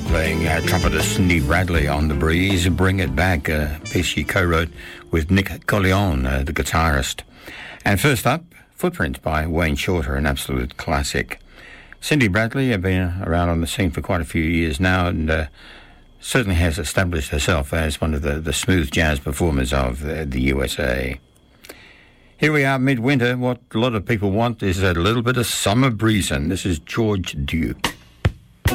playing trumpeter Cindy Bradley on The Breeze. Bring It Back, a piece she co-wrote with Nick Collion, the guitarist. And first up, Footprint by Wayne Shorter, an absolute classic. Cindy Bradley has been around on the scene for quite a few years now and certainly has established herself as one of the smooth jazz performers of the USA. Here we are, midwinter. What a lot of people want is a little bit of summer breeze, and this is George Duke.